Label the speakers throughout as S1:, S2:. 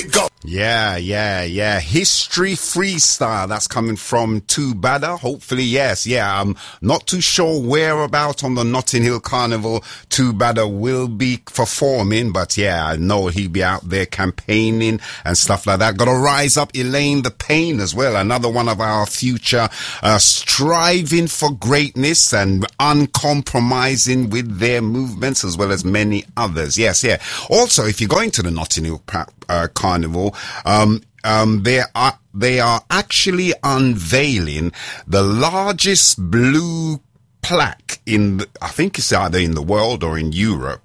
S1: it go.
S2: Yeah. History freestyle. That's coming from Too Badder. Hopefully, yes. Yeah, I'm not too sure whereabout on the Notting Hill Carnival Too Badder will be performing, but yeah, I know he'll be out there campaigning and stuff like that. Gotta rise up Elaine the Pain as well. Another one of our future, striving for greatness and uncompromising with their movements as well as many others. Yes, yeah. Also, if you're going to the Notting Hill Carnival, they are actually unveiling the largest blue plaque I think it's either in the world or in Europe,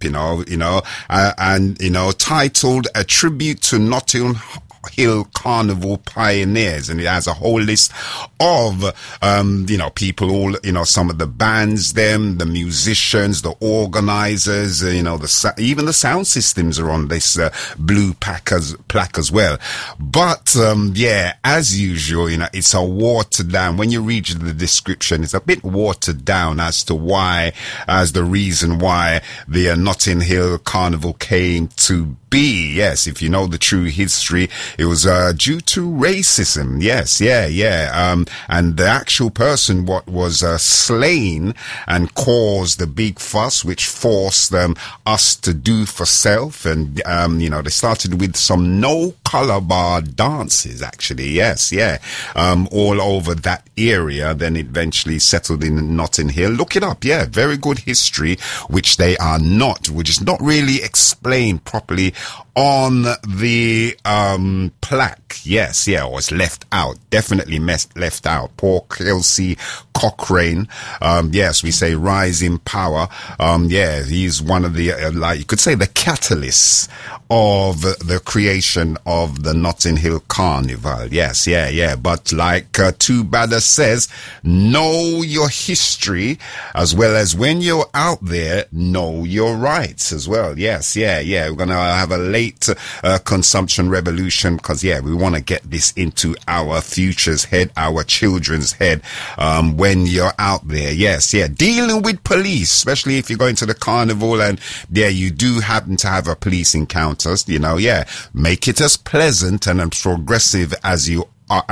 S2: and titled A Tribute to Notting Hill Carnival Pioneers, and it has a whole list of people, some of the bands, the musicians, the organizers, even the sound systems are on this blue plaque as well. But as usual, it's a watered down. When you read the description, it's a bit watered down as the reason why the Notting Hill Carnival came to be. Yes, if you know the true history, it was due to racism. Yes, and the actual person was slain and caused the big fuss, which forced us to do for self. And they started with some no color bar dances, actually. Yes, all over that area. Then eventually settled in Notting Hill. Look it up. Yeah, very good history, which is not really explained properly on the plaque. Yes, or it's left out. Definitely left out. Poor Kelsey Cochrane. Yes, we say rise in power. He's one of the, you could say, the catalysts of the creation of the Notting Hill Carnival. Yes, but like Too Badder says, know your history as well as when you're out there, know your rights as well. Yes, we're gonna have a late consumption revolution because we want to get this into our future's head, our children's head, when you're out there. Yes, dealing with police, especially if you're going to the carnival and you do happen to have a police encounters, make it as pleasant and as progressive as you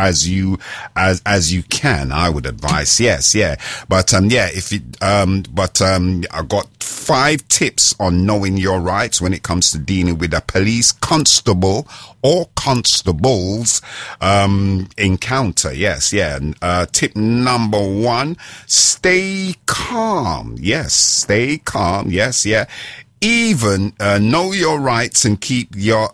S2: can, I would advise. But I got 5 tips on knowing your rights when it comes to dealing with a police constable or constables encounter. Tip number 1, stay calm. Stay calm. Even know your rights and keep your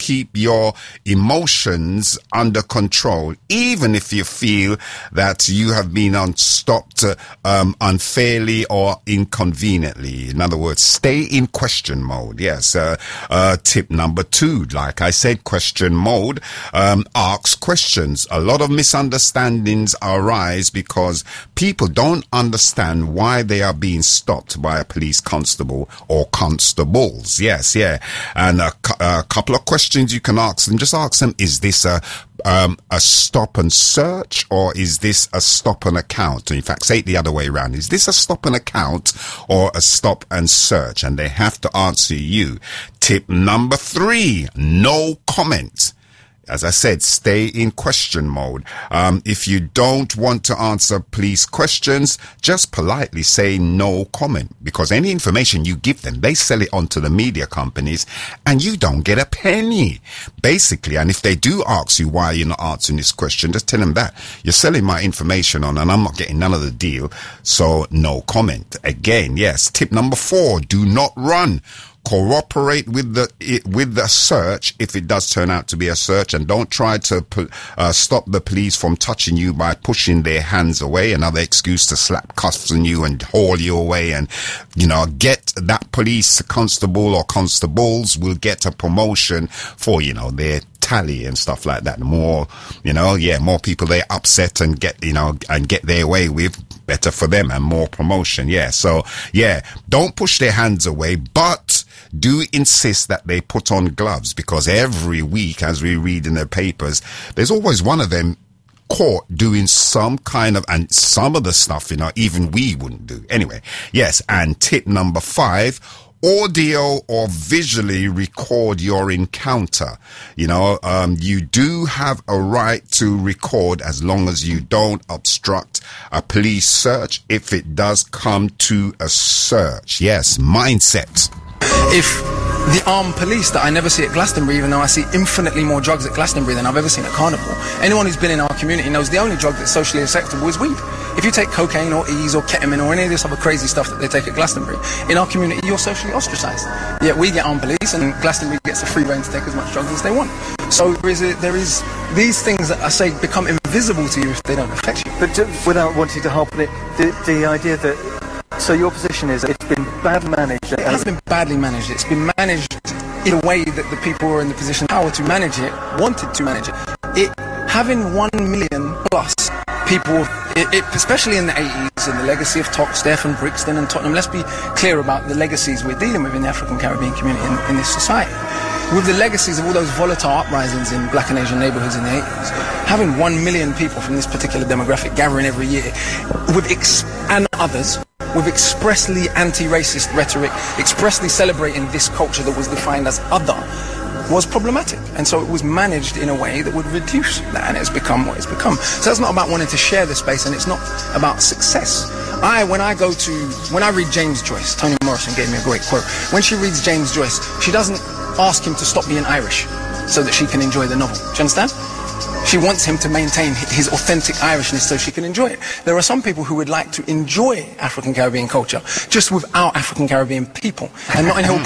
S2: emotions under control, even if you feel that you have been stopped unfairly or inconveniently. In other words, stay in question mode. Tip number 2, like I said, question mode. Ask questions. A lot of misunderstandings arise because people don't understand why they are being stopped by a police constable or constables. And a couple of questions you can ask them. Just ask them, is this a stop and search, or is this a stop and account? In fact, say it the other way around. Is this a stop and account or a stop and search? And they have to answer you. Tip number 3, no comment. As I said, stay in question mode. If you don't want to answer police questions, just politely say no comment, because any information you give them, they sell it on to the media companies and you don't get a penny, basically. And if they do ask you why you're not answering this question, just tell them that you're selling my information on and I'm not getting none of the deal. So no comment. Again, tip number 4, do not run. Cooperate with the search if it does turn out to be a search, and don't try to stop the police from touching you by pushing their hands away. Another excuse to slap cuffs on you and haul you away, and get that police constable or constables will get a promotion for their tally and stuff like that. The more more people they upset and get their way with, better for them, and more promotion. Don't push their hands away, but do insist that they put on gloves, because every week, as we read in the papers, there's always one of them caught doing some kind of, and some of the stuff, even we wouldn't do. Anyway, and tip number 5, audio or visually record your encounter. You know, you do have a right to record as long as you don't obstruct a police search if it does come to a search. Yes, mindset.
S1: If the armed police that I never see at Glastonbury, even though I see infinitely more drugs at Glastonbury than I've ever seen at Carnival, anyone who's been in our community knows the only drug that's socially acceptable is weed. If you take cocaine or E's or ketamine or any of this other crazy stuff that they take at Glastonbury, in our community you're socially ostracised. Yet we get armed police and Glastonbury gets a free rein to take as much drugs as they want. So there is these things that I say become invisible to you if they don't affect you.
S3: But without wanting to harp on it, the idea that, so your position is it's been badly managed.
S1: It has been badly managed. It's been managed in a way that the people who are in the position of power to manage it wanted to manage it. Having 1 million plus people, especially in the 80s, and the legacy of Toxteth and Brixton and Tottenham, let's be clear about the legacies we're dealing with in the African Caribbean community in this society. With the legacies of all those volatile uprisings in black and Asian neighbourhoods in the 80s, having 1 million people from this particular demographic gathering every year, and others, with expressly anti-racist rhetoric, expressly celebrating this culture that was defined as other, was problematic. And so it was managed in a way that would reduce that, and it's become what it's become. So that's not about wanting to share the space, and it's not about success. When I read James Joyce, Toni Morrison gave me a great quote. When she reads James Joyce, she doesn't ask him to stop being Irish so that she can enjoy the novel. Do you understand? She wants him to maintain his authentic Irishness so she can enjoy it. There are some people who would like to enjoy African Caribbean culture just without African Caribbean people. And Notting Hill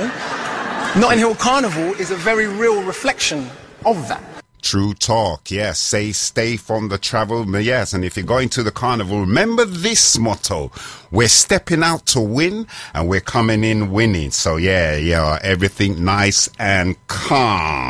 S1: Carnival is a very real reflection of that.
S2: True talk, yes. Say stay from the travel, yes. And if you're going to the carnival, remember this motto: we're stepping out to win and we're coming in winning. So yeah, everything nice and calm.